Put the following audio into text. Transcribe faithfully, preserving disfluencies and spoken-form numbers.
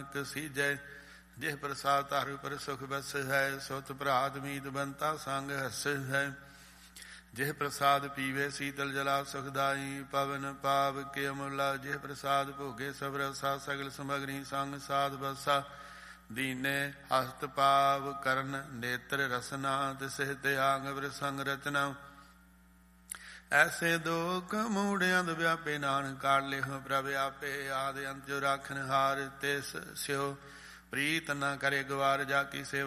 ਨਾਨਕ ਸੀਜੈ। ਜਿਹ ਪ੍ਰਸਾਦ ਧਰ ਪਰ ਸੁਖ ਬਸ ਹੈ, ਸੁਤ ਭਰਾਤ ਮੀਤ ਬੰਤਾ ਸੰਗ ਹਸ ਹੈ। ਜਿਹ ਪ੍ਰਸਾਦ ਪੀਵੇ ਸੀਤਲ ਜਲਾ ਸੁਖਦਾਈ, ਪਵਨ ਪਾਵ ਕੇ ਅਮੁਲਾ। ਜਿਹ ਪ੍ਰਸਾਦ ਭੋਗੇ ਸਭ ਰਸਾ, ਸਗਲ ਸਮਗਰੀ ਸੰਗ ਸਾਧ ਬਸਾ। ਦੀਨੇ ਹਸਤ ਪਾਵ ਕਰਨ ਨੇਤਰ ਰਸਨਾ, ਤਿਸਹਿ ਤਿਆਗ ਪ੍ਰਸੰਗ ਰਚਨਾ। ਐਸੇ ਦੁਖ ਮੂੜਿਆਂ ਦ ਵਿਆਪੇ, ਨਾਨਕ ਕਾਢ ਲਿਹੁ ਪ੍ਰਭ ਆਪੇ। ਆਦਿ ਅੰਤ ਜੋ ਰਾਖਨ ਹਾਰ, ਤਿਸ ਸਿਓ ਪ੍ਰੀਤ ਨ ਕਰੇ ਗਵਾਰ। ਜਾ ਕੀ ਸੇਵਾ